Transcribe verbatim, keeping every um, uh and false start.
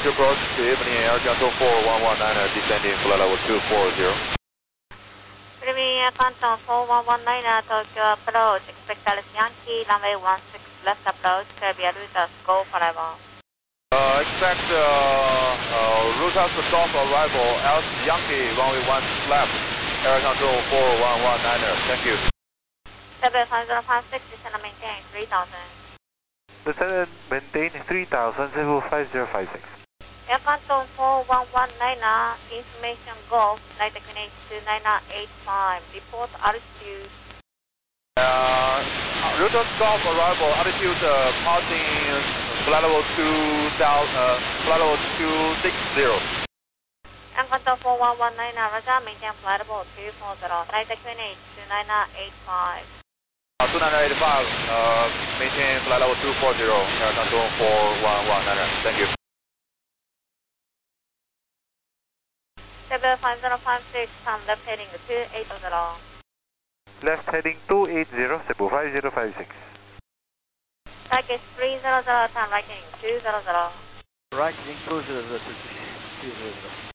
Roger approach to evening air control four one one niner descending flight level two four zero. Evening air control four one one niner Tokyo approach, expect Alice Yankee, runway one six left approach, Caribbean route, go for level. Uh, expect uh, uh, route to Golf arrival, Alice Yankee, runway one six left, air control four one one niner, thank you. W five zero five six, descend and maintain three thousand. Descend and maintain three thousand, Cebu five zero five six. Air control four one one niner, information Golf, flight equinate two nine eight five, report altitude. Uh, route to Golf arrival, altitude uh, passing flight level two thousand, uh, flight level two six zero. Air control four one one niner, Roger, maintain flight level two four zero, flight equinate two nine eight five. Uh, two nine eight five, uh, maintain flight level two four zero, air control four one one niner, thank you. W five zero five six, turn left heading two eight zero. Left heading two eight zero, Cebu five zero five six. Target three zero zero, turn right heading two zero zero. Right heading two zero zero, two zero zero.